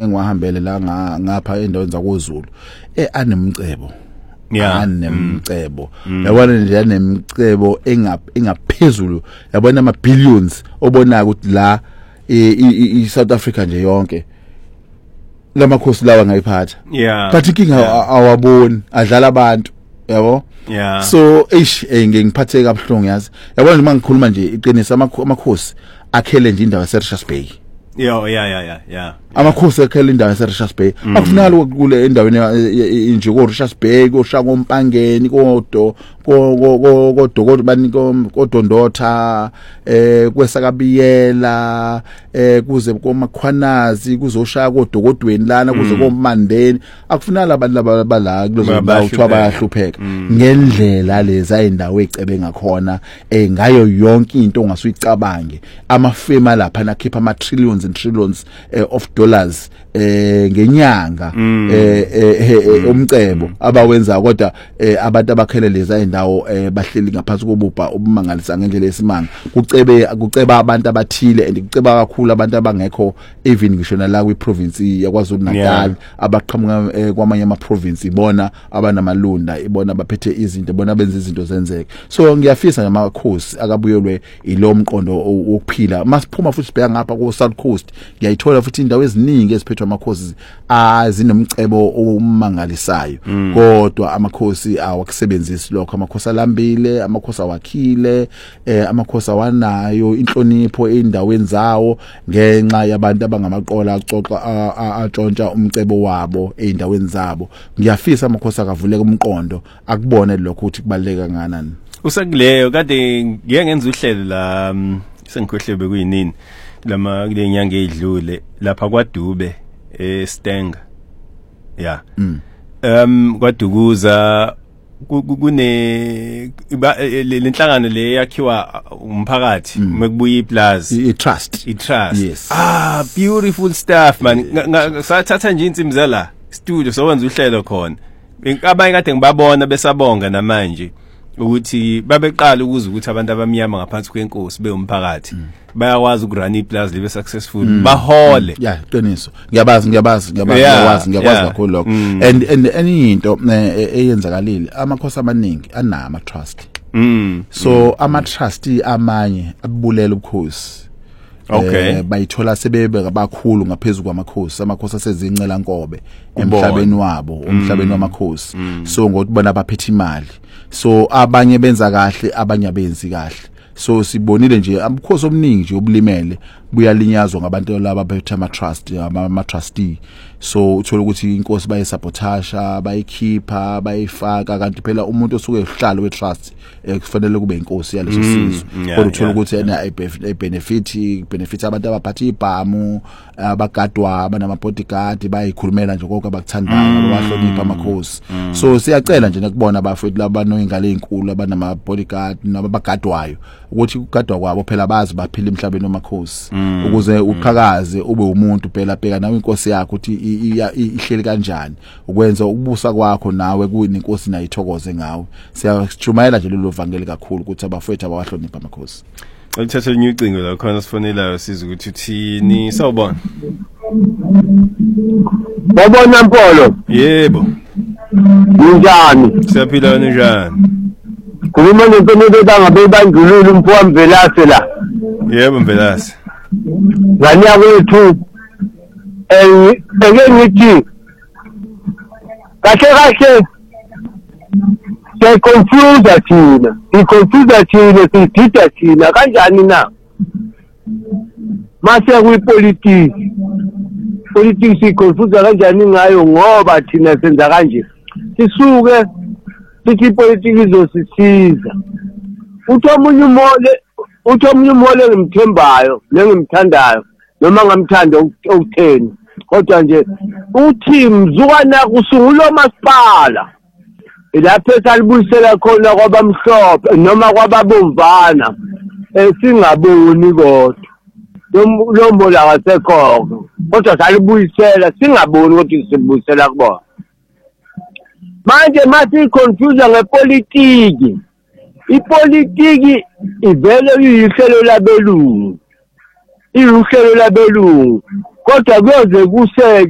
ngiwahambele la ngapha endaweni zakoZulu anemcebo anemcebo yabona nje anemcebo engaphezulu yabona ama billions obonaka ukuthi la iSouth Africa nje yonke lamakhosi lawa ngayiphatha but inkinga awaboni adlala abantu yabo so ngingiphathe kabuhlungu yazi yabona nje mangikhuluma nje iqinisa amakhosi akhele nje indawo yaseRichards Bay amakhosi akhele indawo yaseRichards Bay akufunakala kule endaweni nje koRichards Bay koShaka Mpangeni kodokotela baniko kodondotha kwesakabiyela kuze komakhwanazi kuzoshaya kodokodweni lana kuze komandeni akufunakala abantu labala kulozo bawuthwa bayahlupheka ngendlela leza indawo ecebe ngakhona ngayo yonke into ongasuyicabange amafema lapha nakhipha ama trillions and trillions of dollars ngenyanga umcebo abawenza kodwa abantu abakhele leza indawo bahleli ngaphansi kobubha obumangalisa ngendlela esimanga kuceba abantu abathile and kuceba kakhulu abantu abangekho even ngisho la kwi province yaKwaZulu Natal abaqhamuka kwamanye ama province ibona abanamalunda ibona baphethe izinto ibona benza izinto zenzeke so ngiyafisa namakhosi akabuyelwe ilo mqondo wokuphila masiphuma futhi sibheka ngapha ku South Coast ngiyayithola futhi indawo eziningi eziphethwe amakhosi azinomcebo omangalisayo kodwa amakhosi awakusebenzisi lokho amakhosi alambile amakhosi awakhile amakhosi awanayo inhlonipho endaweni zawo ngenxa yabantu abangamaqola axoxa atshontsha umcebo wabo eindaweni zabo ngiyafisa amakhosi akavuleka umqondo akubone lokho ukuthi kubaleka kangakanani usakuleyo kade ngeke ngenza uhlelo la sengikhohle bekuyinini lama kule nyanga edlule lapha kwaDube eStenga kwaDukuza kune lenhlangano le yakhiwa umphakathi mekubuya iplaza itrust yes beautiful stuff man sathatha nje insimbi zala studio sowenza uhlelo khona abanye kade ngibabona besabonga namanje ukuthi babeqala ukuza ukuthi abantu abamnyama ngaphansi kwenkosi beumphakathi bayakwazi ukurun iplaza libe successful bahole qiniso ngiyabazi kakhulu lokho and any into eyenzakalile amakhosi amaningi anama trust so ama trustee amanye abulela ubukhosi bayithola sebebe kabakhulu ngaphezulu kwamakhosi amakhosi asezincela nkobe emhlabeni wabo umhlabeni wamakhosi so ngokuthi bona baphethe imali so abanye benza kahle abanye abenzi kahle so sibonile nje abukhosi omningi nje obulimele buyalinyazwa ngabantu laba baphethe ama trustee so uthola ukuthi inkosi bayisabotasha bayikhipha bayifaka kanti phela umuntu osuke ehlalo wetrust kufanele kube inkosi yaleso sizwe kodwa uthola ukuthi ena benefit abantu abaphatha ibhamu abagadwa abanama bodyguard bayikhulumela nje konke abakuthandayo abahlonipha amakhosi so siyacela nje nakubona abafowethu labanoingalo ezinkulu abanama bodyguard nabagadwayo ukuthi ukugadwa kwabo phela bazi baphila emhlabeni wamakhosi ukuze uqhakaze ube umuntu phela bheka nawe inkosi yakho ukuthi ihleli kanjani ukwenza ukubusa kwakho nawe kuyinkosi nayithokoze ngawe siyajumayela nje lelo vangeli kakhulu ukuthi abafowethu abawahlonipha amakhosi Uthatha inyucingo la khona sifonelayo siza ukuthi uthini sawubona Babona Mpolo yebo njani siyaphila njani Khuluma nentombi bangabe bandlulula umpho Mvelase la yebo Mvelase ngani yakwethu eke ngithi kahle confuse thina sidida thina kanjani na mase kuyipolitics iconfuse kanjani ngayo ngoba thina senza kanje sisuke sithi ipolitics izosisiza uthi omunye umole ngimthembayo nengimthandayo noma ngamthanda ukutheni kodwa nje uthi mzukwana kusungula masipala lapho esalibuyisela khona kwabamhlophe noma kwababomvana singaboni kodwa lo mbola akasekhona kodwa salibuyisela singaboni ukuthi sibuyisela kubona manje mase confuse ngepolitiki ipolitiki ivele iyihlelo labelungu kodwa kuyoze kuseke